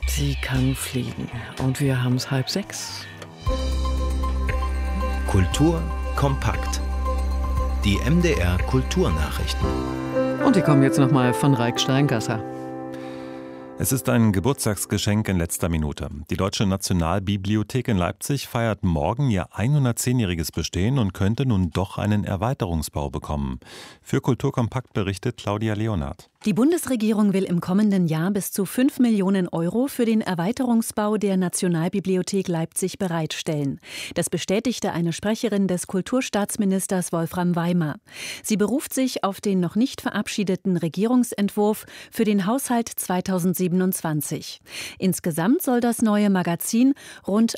Sie kann fliegen. Und wir haben es 5:30. Kultur kompakt. Die MDR Kulturnachrichten. Und die kommen jetzt nochmal von Raik Steingasser. Es ist ein Geburtstagsgeschenk in letzter Minute. Die Deutsche Nationalbibliothek in Leipzig feiert morgen ihr 110-jähriges Bestehen und könnte nun doch einen Erweiterungsbau bekommen. Für Kulturkompakt berichtet Claudia Leonhardt. Die Bundesregierung will im kommenden Jahr bis zu 5 Millionen Euro für den Erweiterungsbau der Nationalbibliothek Leipzig bereitstellen. Das bestätigte eine Sprecherin des Kulturstaatsministers Wolfram Weimer. Sie beruft sich auf den noch nicht verabschiedeten Regierungsentwurf für den Haushalt 2027. Insgesamt soll das neue Magazin rund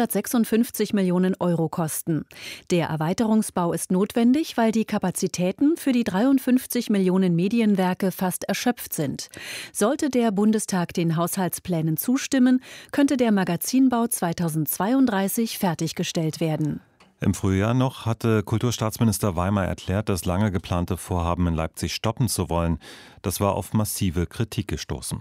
156 Millionen Euro kosten. Der Erweiterungsbau ist notwendig, weil die Kapazitäten für die 53 Millionen Medienwerke fast erschöpft sind. Sollte der Bundestag den Haushaltsplänen zustimmen, könnte der Magazinbau 2032 fertiggestellt werden. Im Frühjahr noch hatte Kulturstaatsminister Weimer erklärt, das lange geplante Vorhaben in Leipzig stoppen zu wollen. Das war auf massive Kritik gestoßen.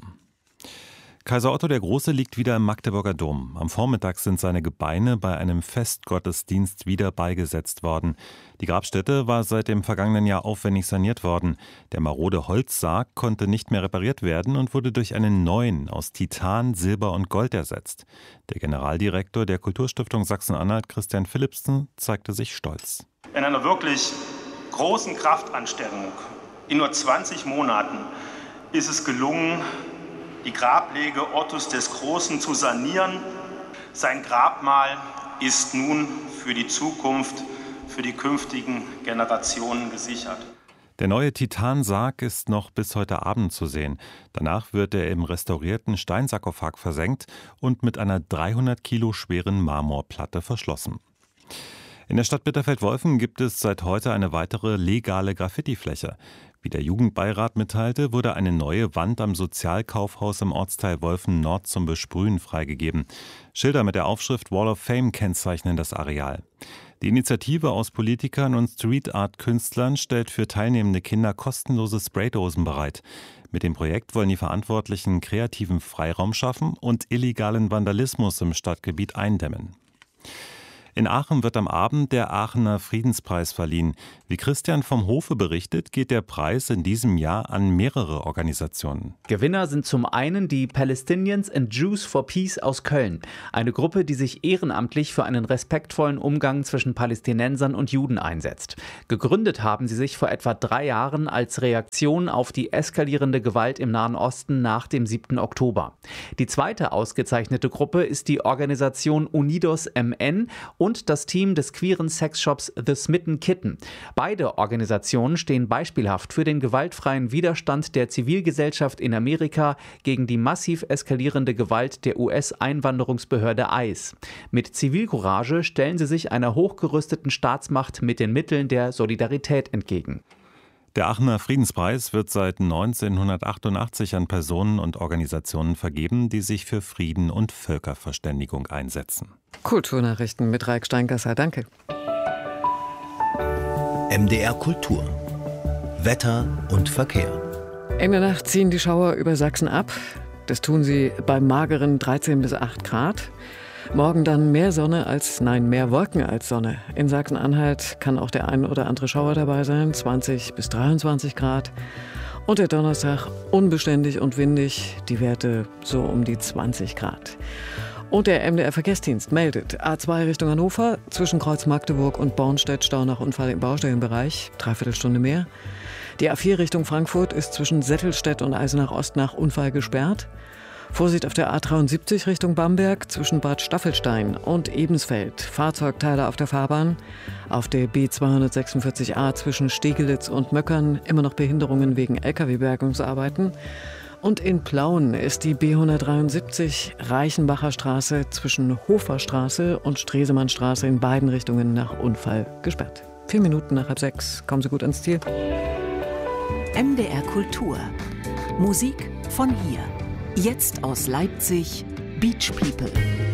Kaiser Otto der Große liegt wieder im Magdeburger Dom. Am Vormittag sind seine Gebeine bei einem Festgottesdienst wieder beigesetzt worden. Die Grabstätte war seit dem vergangenen Jahr aufwendig saniert worden. Der marode Holzsarg konnte nicht mehr repariert werden und wurde durch einen neuen aus Titan, Silber und Gold ersetzt. Der Generaldirektor der Kulturstiftung Sachsen-Anhalt, Christian Philipsen, zeigte sich stolz. In einer wirklich großen Kraftanstrengung in nur 20 Monaten ist es gelungen, die Grablege Ottos des Großen zu sanieren. Sein Grabmal ist nun für die Zukunft, für die künftigen Generationen gesichert. Der neue Titansarg ist noch bis heute Abend zu sehen. Danach wird er im restaurierten Steinsarkophag versenkt und mit einer 300 Kilo schweren Marmorplatte verschlossen. In der Stadt Bitterfeld-Wolfen gibt es seit heute eine weitere legale Graffitifläche. Wie der Jugendbeirat mitteilte, wurde eine neue Wand am Sozialkaufhaus im Ortsteil Wolfen Nord zum Besprühen freigegeben. Schilder mit der Aufschrift Wall of Fame kennzeichnen das Areal. Die Initiative aus Politikern und Street-Art-Künstlern stellt für teilnehmende Kinder kostenlose Spraydosen bereit. Mit dem Projekt wollen die Verantwortlichen kreativen Freiraum schaffen und illegalen Vandalismus im Stadtgebiet eindämmen. In Aachen wird am Abend der Aachener Friedenspreis verliehen. Wie Christian vom Hofe berichtet, geht der Preis in diesem Jahr an mehrere Organisationen. Gewinner sind zum einen die Palestinians and Jews for Peace aus Köln. Eine Gruppe, die sich ehrenamtlich für einen respektvollen Umgang zwischen Palästinensern und Juden einsetzt. Gegründet haben sie sich vor etwa 3 Jahren als Reaktion auf die eskalierende Gewalt im Nahen Osten nach dem 7. Oktober. Die zweite ausgezeichnete Gruppe ist die Organisation Unidos MN und das Team des queeren Sexshops The Smitten Kitten. Beide Organisationen stehen beispielhaft für den gewaltfreien Widerstand der Zivilgesellschaft in Amerika gegen die massiv eskalierende Gewalt der US-Einwanderungsbehörde ICE. Mit Zivilcourage stellen sie sich einer hochgerüsteten Staatsmacht mit den Mitteln der Solidarität entgegen. Der Aachener Friedenspreis wird seit 1988 an Personen und Organisationen vergeben, die sich für Frieden und Völkerverständigung einsetzen. Kulturnachrichten mit Raik Steingasser. Danke. MDR Kultur. Wetter und Verkehr. In der Nacht ziehen die Schauer über Sachsen ab. Das tun sie bei mageren 13 bis 8 Grad. Morgen dann mehr Wolken als Sonne. In Sachsen-Anhalt kann auch der ein oder andere Schauer dabei sein, 20 bis 23 Grad. Und der Donnerstag unbeständig und windig, die Werte so um die 20 Grad. Und der MDR-Verkehrsdienst meldet, A2 Richtung Hannover, zwischen Kreuz Magdeburg und Bornstedt Stau nach Unfall im Baustellenbereich, 3/4 Stunde mehr. Die A4 Richtung Frankfurt ist zwischen Settelstedt und Eisenach Ost nach Unfall gesperrt. Vorsicht auf der A73 Richtung Bamberg zwischen Bad Staffelstein und Ebensfeld. Fahrzeugteile auf der Fahrbahn. Auf der B246a zwischen Stegelitz und Möckern immer noch Behinderungen wegen Lkw-Bergungsarbeiten. Und in Plauen ist die B173 Reichenbacher Straße zwischen Hoferstraße und Stresemannstraße in beiden Richtungen nach Unfall gesperrt. 4 Minuten nach 5:30. Kommen Sie gut ans Ziel. MDR Kultur. Musik von hier. Jetzt aus Leipzig, Beach People.